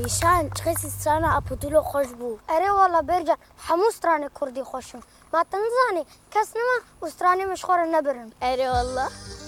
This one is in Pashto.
نشان چخیسی استرانه اپودولو خوش بو اره والا برجا همو استرانه کردی خوشم ما تنزانی کس نما استرانه مشخور نبرن اره والله